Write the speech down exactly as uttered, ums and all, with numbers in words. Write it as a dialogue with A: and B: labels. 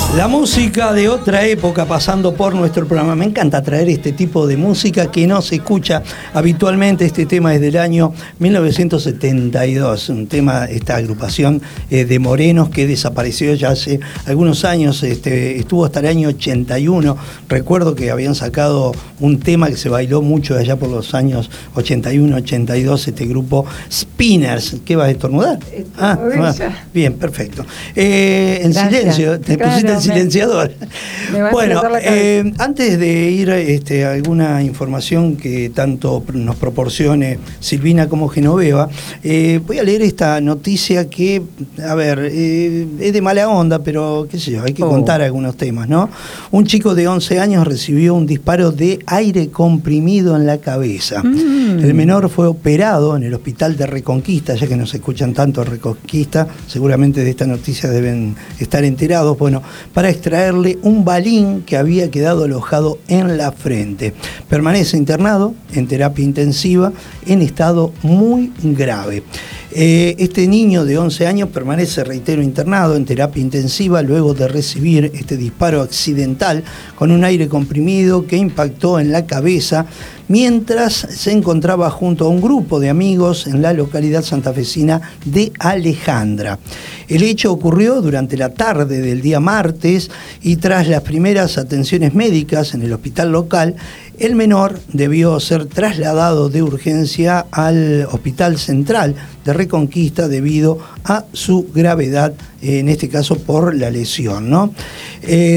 A: La música de otra época pasando por nuestro programa. Me encanta traer este tipo de música que no se escucha habitualmente. Este tema es del año mil novecientos setenta y dos, un tema, esta agrupación eh, de morenos que desapareció ya hace algunos años, este, estuvo hasta el año ochenta y uno. Recuerdo que habían sacado un tema que se bailó mucho allá por los años ochenta y uno, ochenta y dos, este grupo Spinners. ¿Qué vas a estornudar? Ah, ah, bien, perfecto. Eh, en Gracias. Silencio, te claro, pusiste el silenciador. Me, me bueno, eh, antes de ir este, a alguna información que tanto nos proporcione Silvina como Genoveva, eh, voy a leer esta noticia que, a ver, eh, es de mala onda, pero qué sé yo, hay que oh. contar algunos temas, ¿no? Un chico de once años recibió un disparo de aire comprimido en la cabeza. Mm. El menor fue operado en el hospital de Reconquista, ya que nos escuchan tanto Reconquista, seguramente de esta noticia deben estar enterados, bueno, para extraerle un balín que había quedado alojado en la frente. Permanece internado en terapia intensiva en estado muy grave. Eh, este niño de once años permanece, reitero, internado en terapia intensiva luego de recibir este disparo accidental con un aire comprimido que impactó en la cabeza mientras se encontraba junto a un grupo de amigos en la localidad santafesina de Alejandra. El hecho ocurrió durante la tarde del día martes y tras las primeras atenciones médicas en el hospital local, el menor debió ser trasladado de urgencia al Hospital Central de Reconquista debido a su gravedad, en este caso por la lesión, ¿no? Eh,